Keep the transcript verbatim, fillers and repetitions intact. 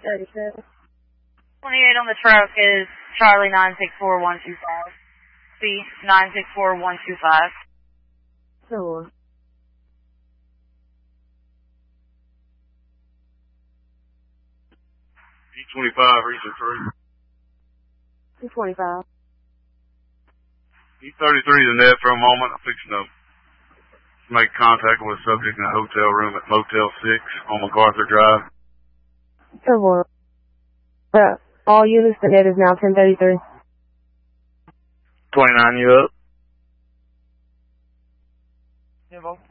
thirty-seven. twenty-eight on the truck is Charlie nine six four one two five. C nine six four one two five. Sure. E twenty-five, region three. two twenty-five. E thirty-three to net for a moment. I'm fixing to make contact with a subject in a hotel room at Motel six on MacArthur Drive. Sure. Uh, all units, the net is now ten thirty-three. twenty-nine, you up? Info.